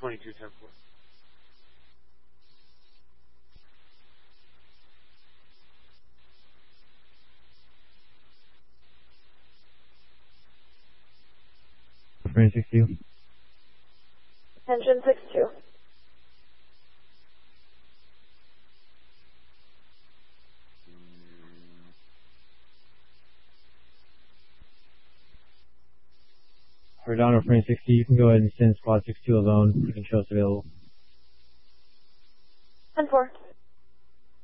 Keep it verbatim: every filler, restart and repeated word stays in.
twenty-two ten four. Frame six two. Engine six two. Horizontal frame sixty, you can go ahead and send squad six two alone. You can show us available. ten four.